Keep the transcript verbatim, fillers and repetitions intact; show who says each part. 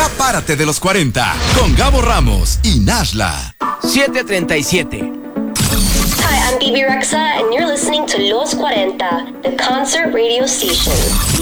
Speaker 1: Apárate de los cuarenta con Gabo Ramos y Nashla.
Speaker 2: siete treinta y siete.
Speaker 3: Hi, I'm Bibi Rexa, and you're listening to Los cuarenta, the concert radio station.